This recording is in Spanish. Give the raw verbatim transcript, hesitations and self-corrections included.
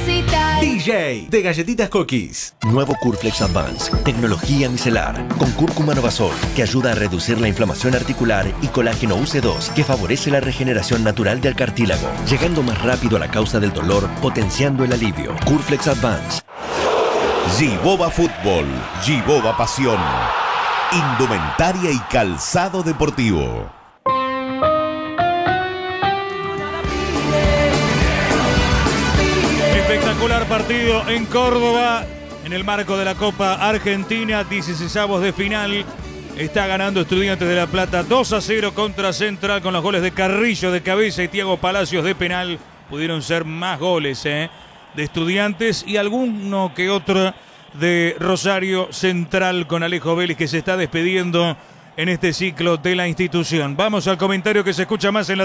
necesitas. D J de Galletitas Cookies. Nuevo Curflex Advance, tecnología micelar, con cúrcuma novasol, que ayuda a reducir la inflamación articular, y colágeno U C dos, que favorece la regeneración natural del cartílago, llegando más rápido a la causa del dolor, potenciando el alivio. Curflex Advance. Giboba Fútbol, Giboba Pasión, indumentaria y calzado deportivo. Espectacular partido en Córdoba, en el marco de la Copa Argentina, dieciseisavos de final. Está ganando Estudiantes de La Plata dos a cero contra Central, con los goles de Carrillo de cabeza y Thiago Palacios de penal. Pudieron ser más goles ¿eh? de Estudiantes y alguno que otro de Rosario Central, con Alejo Vélez, que se está despidiendo en este ciclo de la institución. Vamos al comentario que se escucha más en la